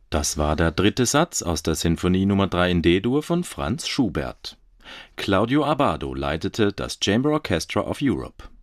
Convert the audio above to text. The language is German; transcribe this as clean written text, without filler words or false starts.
Das war der dritte Satz aus der Sinfonie Nummer 3 in D-Dur von Franz Schubert. Claudio Abbado leitete das Chamber Orchestra of Europe.